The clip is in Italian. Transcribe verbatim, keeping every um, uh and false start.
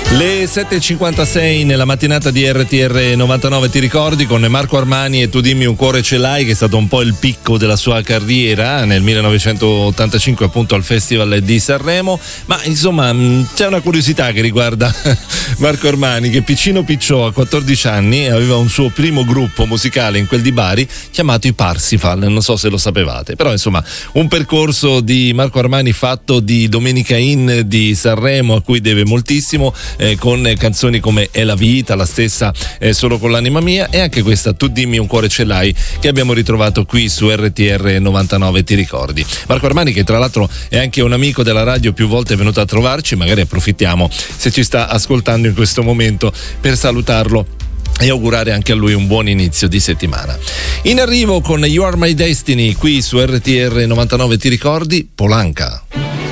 Le sette e cinquantasei nella mattinata di R T R novantanove, ti ricordi, con Marco Armani e Tu dimmi un cuore ce l'hai, che è stato un po' il picco della sua carriera nel millenovecentottantacinque, appunto al Festival di Sanremo. Ma insomma c'è una curiosità che riguarda Marco Armani, che piccino picciò a quattordici anni aveva un suo primo gruppo musicale in quel di Bari chiamato i Parsifal, non so se lo sapevate, però insomma un percorso di Marco Armani fatto di Domenica In di Sanremo a cui deve moltissimo, Eh, con canzoni come È la vita, la stessa eh, Solo con l'anima mia, e anche questa Tu dimmi un cuore ce l'hai, che abbiamo ritrovato qui su R T R novantanove, ti ricordi. Marco Armani, che tra l'altro è anche un amico della radio, più volte è venuto a trovarci, magari approfittiamo, se ci sta ascoltando in questo momento, per salutarlo e augurare anche a lui un buon inizio di settimana. In arrivo con You Are My Destiny qui su R T R novantanove, ti ricordi, Polanca.